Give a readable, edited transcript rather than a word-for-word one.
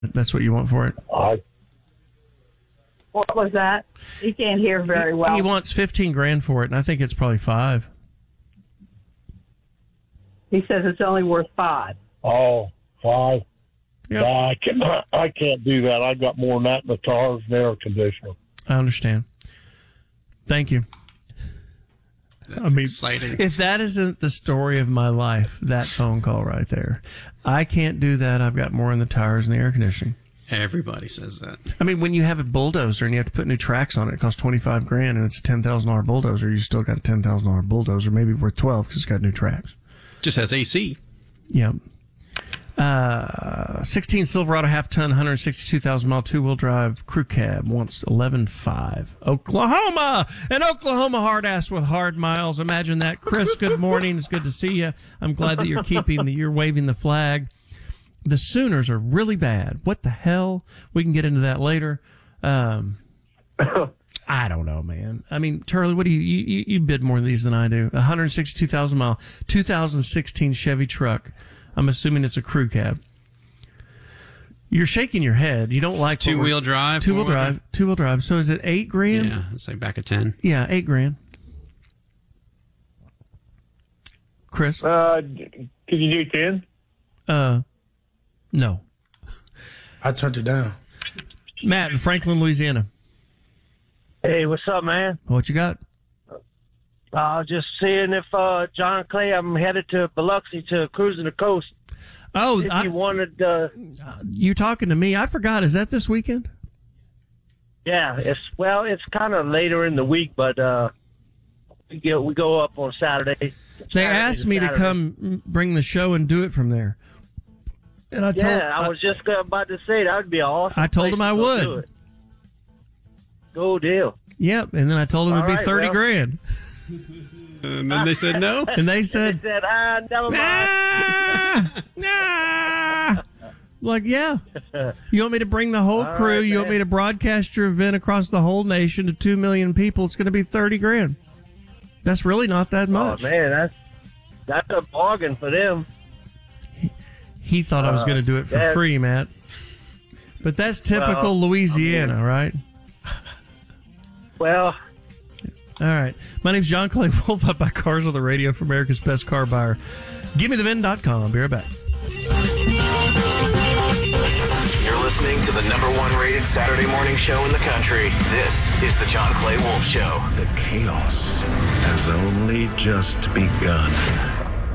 That's what you want for it? What was that? He can't hear very well. He wants $15,000 for it, and I think it's probably $5,000. He says it's only worth $5,000. Oh, $5,000. Yep. Nah, I can't do that. I got more than that in the tires and air conditioner. I understand. Thank you. That's exciting. If that isn't the story of my life, that phone call right there. I can't do that. I've got more in the tires and the air conditioning. Everybody says that. I mean, when you have a bulldozer and you have to put new tracks on it, it costs $25,000 and it's a $10,000 bulldozer. You still got a $10,000 bulldozer, maybe worth $12,000 because it's got new tracks. Just has AC. Yep. 16 Silverado half-ton, 162,000-mile two-wheel drive crew cab wants $11,500. Oklahoma! An Oklahoma hard-ass with hard miles. Imagine that. Chris, good morning. It's good to see you. I'm glad that you're waving the flag. The Sooners are really bad. What the hell? We can get into that later. I don't know, man. I mean, Charlie, what do you bid more of these than I do? 162,000-mile, 2016 Chevy truck. I'm assuming it's a crew cab. You're shaking your head. You don't like two-wheel drive. Two-wheel drive. So is it $8,000? Yeah, it's like back at 10. Yeah, $8,000. Chris, Can you do 10? no. I turned it down. Matt in Franklin, Louisiana. Hey, what's up, man? What you got? Just seeing if John Clay, I'm headed to Biloxi to Cruising the Coast. Oh, if you wanted... you talking to me? I forgot. Is that this weekend? Yeah, it's kind of later in the week, but we go up on Saturday. They asked me to come bring the show and do it from there. And I was just about to say that would be awesome. I told him I would. Go deal. Yep, and then I told him it'd be $30,000. And then they said no. And they said, never mind. Nah. Like, yeah. You want me to bring the whole crew? Right, you want me to broadcast your event across the whole nation to 2 million people? It's going to be $30,000. That's really not that much. Oh man, that's a bargain for them. He thought I was going to do it for free, Matt. But that's typical Louisiana, right? Well. All right. My name's John Clay Wolf. I buy cars on the radio for America's Best Car Buyer. GiveMeTheVin.com. Be right back. You're listening to the #1 rated Saturday morning show in the country. This is the John Clay Wolf Show. The chaos has only just begun.